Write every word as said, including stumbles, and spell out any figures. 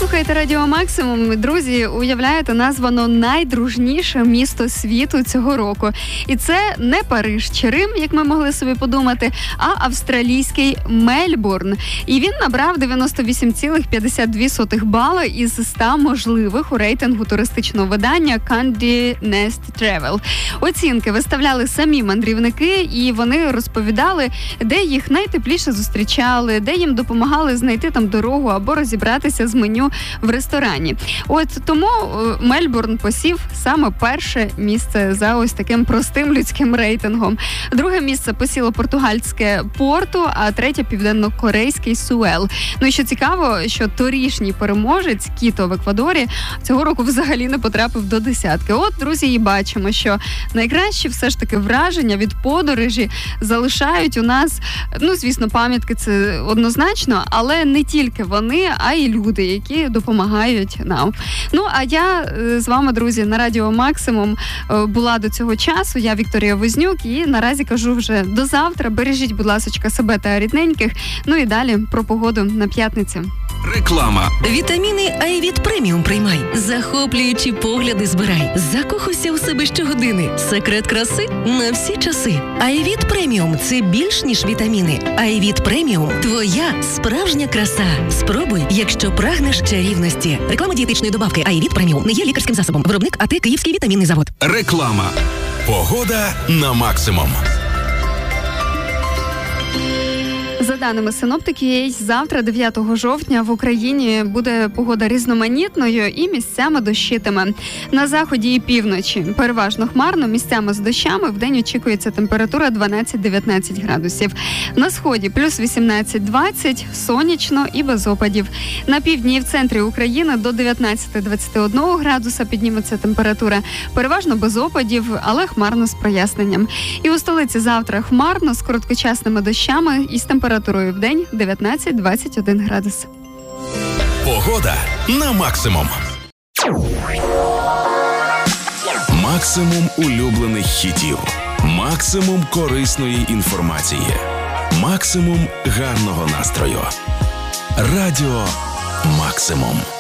слухаєте Радіо Максимум. Друзі, уявляєте, названо найдружніше місто світу цього року. І це не Париж чи Рим, як ми могли собі подумати, а австралійський Мельбурн. І він набрав дев'яносто вісім цілих п'ятдесят дві сотих бали із ста можливих у рейтингу туристичного видання Condé Nast Travel. Оцінки виставляли самі мандрівники, і вони розповідали, де їх найтепліше зустрічали, де їм допомагали знайти там дорогу або розібратися з меню в ресторані. От тому Мельбурн посів саме перше місце за ось таким простим людським рейтингом. Друге місце посіло португальське Порту, а третє південно-корейський Суел. Ну і що цікаво, що торішній переможець Кіто в Еквадорі цього року взагалі не потрапив до десятки. От, друзі, і бачимо, що найкращі все ж таки враження від подорожі залишають у нас, ну, звісно, пам'ятки це однозначно, але не тільки вони, а й люди, які допомагають нам. Ну, а я з вами, друзі, на Радіо Максимум була до цього часу. Я Вікторія Вознюк і наразі кажу вже до завтра. Бережіть, будь ласочка, себе та рідненьких. Ну і далі про погоду на п'ятницю. Реклама. Вітаміни Айвіт Преміум приймай. Захоплюючі погляди збирай. Закохуйся у себе щогодини. Секрет краси на всі часи. Айвіт Преміум – це більш ніж вітаміни. Айвіт Преміум – твоя справжня краса. Спробуй, якщо прагнеш чарівності. Реклама дієтичної добавки Айвіт Преміум не є лікарським засобом. Виробник АТ Київський вітамінний завод. Реклама. Погода на максимум. За даними синоптиків, завтра, дев'ятого жовтня, в Україні буде погода різноманітною і місцями дощитиме. На заході і півночі переважно хмарно, місцями з дощами. Вдень очікується температура дванадцять-дев'ятнадцять градусів. На сході плюс вісімнадцять-двадцять, сонячно і без опадів. На півдні і в центрі України до дев'ятнадцять-двадцять один градуса підніметься температура. Переважно без опадів, але хмарно з проясненням. І у столиці завтра хмарно з короткочасними дощами і з температурою в день дев'ятнадцять-двадцять один градус. Погода на максимум. Максимум улюблених хітів. Максимум корисної інформації. Максимум гарного настрою. Радіо Максимум.